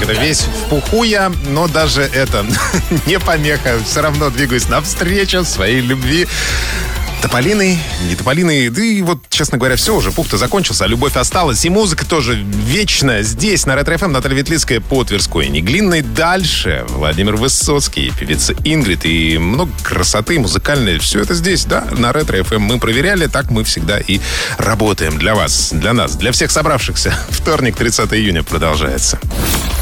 это весь в пуху я, но даже это не помеха. Все равно двигаюсь навстречу своей любви. Тополиный, не тополиный, да и вот, честно говоря, все уже, пух-то закончился, а любовь осталась. И музыка тоже вечная. Здесь, на Ретро-ФМ, Наталья Ветлицкая по Тверской Неглинной. Дальше Владимир Высоцкий, певица Ингрид и много красоты музыкальной. Все это здесь, да, на Ретро-ФМ. Мы проверяли, так мы всегда и работаем для вас, для нас, для всех собравшихся. Вторник, 30 июня продолжается.